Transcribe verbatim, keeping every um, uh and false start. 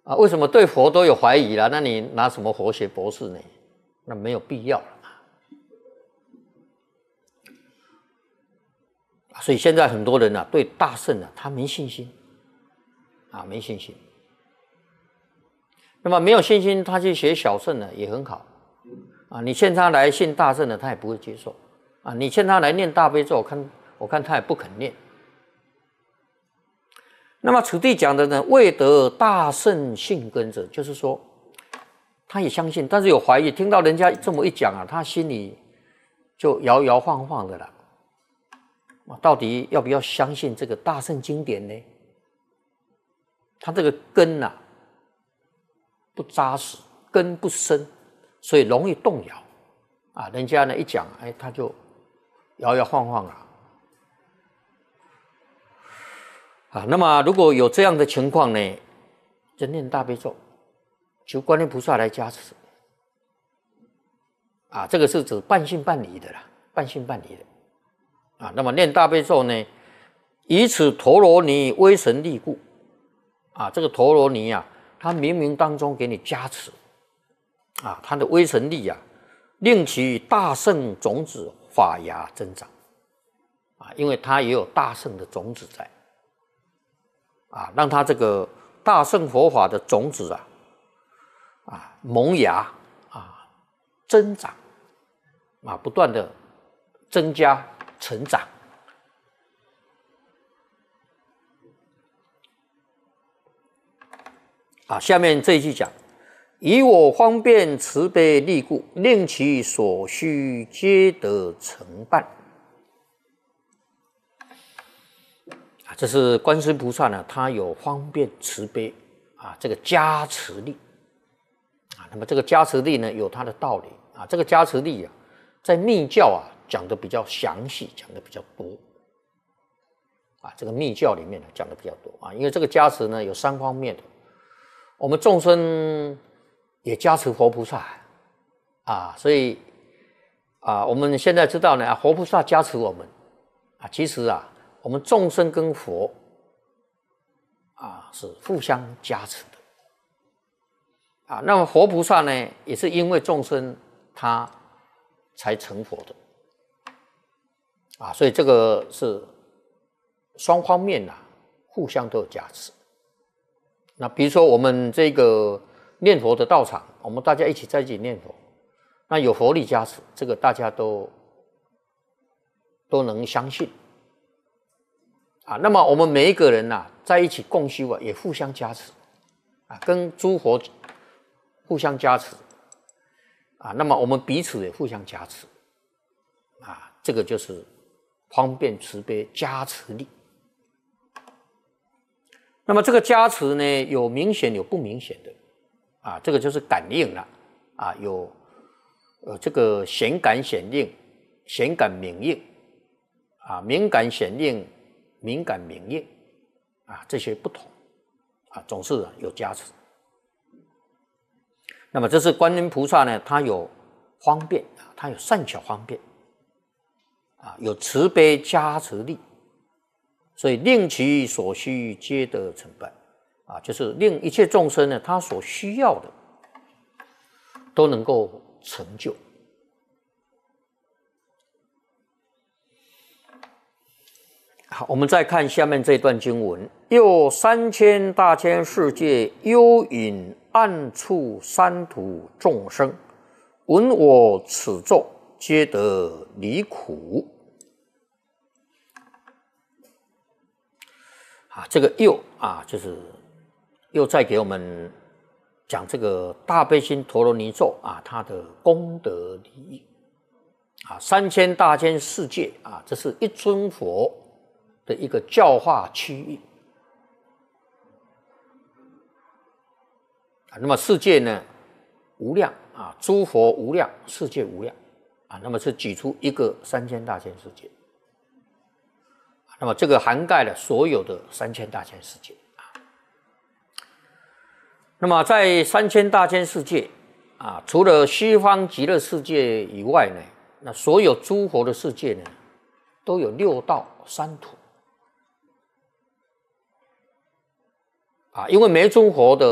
啊，为什么对佛都有怀疑了？那你拿什么佛学博士呢？那没有必要了嘛。所以现在很多人啊，对大圣啊，他没信心，啊，没信心。那么没有信心，他去学小圣呢，也很好，啊，你劝他来信大圣呢，他也不会接受，啊，你劝他来念大悲咒，我看我看他也不肯念。那么此地讲的呢，未得大圣信根者，就是说，他也相信，但是有怀疑，听到人家这么一讲啊，他心里就摇摇晃晃的了。到底要不要相信这个大圣经典呢？他这个根啊不扎实，根不深，所以容易动摇啊。人家呢一讲，哎，他就摇摇晃晃啊。啊，那么如果有这样的情况呢，就念大悲咒，求观音菩萨来加持。啊，这个是指半信半疑的啦，半信半疑的。啊，那么念大悲咒呢，以此陀罗尼威神力故，啊，这个陀罗尼啊，它冥冥当中给你加持，啊，它的威神力啊，令其大圣种子发芽增长，啊，因为它也有大圣的种子在，啊，让它这个大圣佛法的种子啊，啊，萌芽啊，增长，啊，不断的增加。成长啊，下面这一句讲：以我方便慈悲力故，令其所需皆得成办。啊，这是观世音菩萨呢，他有方便慈悲啊，这个加持力啊。那么这个加持力呢，有它的道理啊。这个加持力啊，在密教啊。讲的比较详细，讲的比较多啊。这个密教里面呢讲的比较多啊，因为这个加持呢有三方面的，我们众生也加持佛菩萨啊，所以啊，我们现在知道呢，佛菩萨加持我们啊，其实啊，我们众生跟佛啊是互相加持的啊。那么佛菩萨呢，也是因为众生他才成佛的。啊，所以这个是双方面呐、啊，互相都有加持。那比如说我们这个念佛的道场，我们大家一起在一起念佛，那有佛力加持，这个大家都都能相信。啊，那么我们每一个人呐、啊，在一起共修啊，也互相加持，啊，跟诸佛互相加持，啊，那么我们彼此也互相加持，啊，这个就是方便慈悲加持力。那么这个加持呢，有明显有不明显的，啊，这个就是感应了，啊，有呃这个显感显应、显感明应，啊，敏感显应、敏感明应，啊，这些不同，啊，总是有加持。那么这是观音菩萨呢，他有方便啊，他有善巧方便。啊，有慈悲加持力，所以令其所需皆得成办啊，就是令一切众生呢，他所需要的都能够成就。好，我们再看下面这段经文：又三千大千世界幽隐暗处三途众生，闻我此咒，皆得离苦。啊，这个又啊，就是又再给我们讲这个大悲心陀罗尼咒啊，它的功德利益啊，三千大千世界啊，这是一尊佛的一个教化区域啊。那么世界呢无量啊，诸佛无量，世界无量啊。那么是举出一个三千大千世界。那么这个涵盖了所有的三千大千世界啊。那么在三千大千世界啊，除了西方极乐世界以外呢，那所有诸佛的世界呢，都有六道三途啊。因为每尊佛的